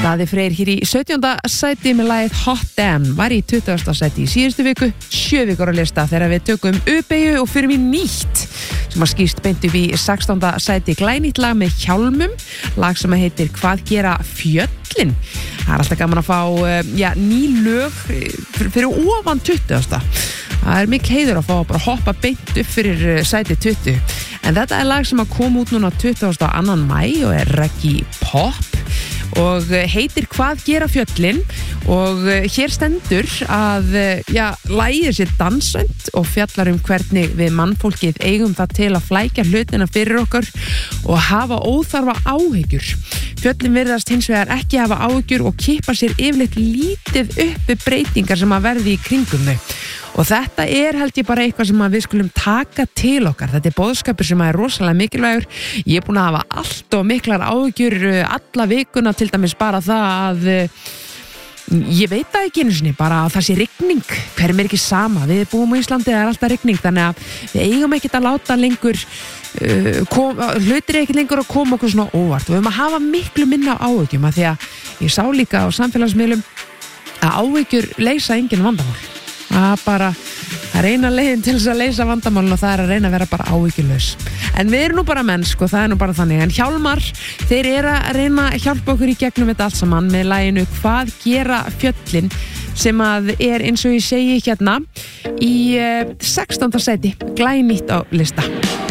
Daði Freyr hér í 17. sæti með lagið Hot Damn var í 20. sæti í síðustu viku, 7 vikur á lista þegar við tökum U-beygju og fyrir mér nýtt sem að skýst beint upp í 16. sæti glænýtt lag með Hjálmum, lag sem heitir Hvað gera fjöllin. Það er alltaf gaman að fá ný lög fyrir ofan 20. Það er mikil heiður að fá að bara hoppa beint upp fyrir sæti 20. En þetta er lag sem að kom út núna 22. maí og er reggae pop og heitir Hvað gera fjöllin og hér stendur að lagið sé dansönd og fjallar hvernig við mannfólkið eigum það til að flækja hlutina fyrir okkur og hafa óþarfa áhyggjur. Fjöllin virðast hins vegar ekki hafa áhyggjur og kippa sér yfirleitt lítið uppi breytingar sem að verði í kringum þau. Og þetta er held ég bara eitthvað sem við skulum taka til okkar. Þetta er boðskapur sem er rosalega mikilvægur. Ég er búin að hafa allt og miklar áhyggjur alla vikuna, til dæmis bara það að ég veit það ekki einu sinni, bara að það sé rigning. Hverjum er ekki sama? Við búum á Íslandi, það er alltaf rigning, þannig að við eigum ekkert að láta lengur hlutir ekkert lengur að koma okkur svona óvart. Við höfum að hafa miklu minna áhyggjum, af því að ég sá líka á samfélagsmiðlum að áhyggjur leysa engin vandamál. Það er eina leiðin til þess að leysa vandamálun og það er að reyna að vera bara áhyggjulaus. En við erum nú bara mennsk og það er nú bara þannig. En Hjálmar, þeir eru að reyna að hjálpa okkur í gegnum þetta allt saman með laginu Hvað gera fjöllin, sem að er eins og ég segi hérna í 16. sæti, glænýtt á lista.